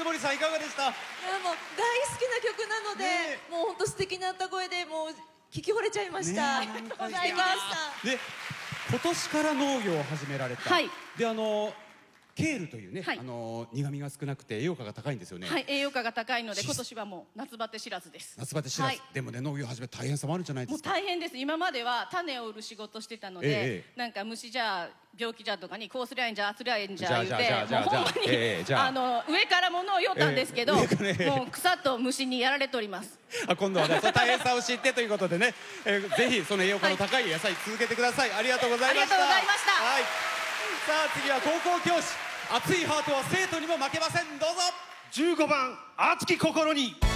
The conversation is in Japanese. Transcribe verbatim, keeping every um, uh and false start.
水森さんいかがでした？いやもう大好きな曲なので、ね、もう本当素敵な歌声でもう聞き惚れちゃいました。ありがとうございました。 で、今年から農業を始められた。はい。で、あのケールというね、はい、あの苦味が少なくて栄養価が高いんですよね。 はい、栄養価が高いので今年はもう夏バテ知らずです。 夏バテ知らず、はい、でもね農業始め大変さもあるんじゃないですか。 もう大変です。今までは種を売る仕事してたので、ええ、なんか虫じゃ病気じゃとかにこうすりゃいいんじゃあすりゃいいんじゃ言うて、もうほんまに、ええ、あの上から物を言おったんですけど、ええ、もう草と虫にやられております。 あ、今度はねその大変さを知ってということでね、えー、ぜひその栄養価の高い野菜続けてください。ありがとうございました。 ありがとうございました。 はい。さあ次は高校教師。熱いハートは生徒にも負けません。どうぞ。 じゅうごばん熱き心に。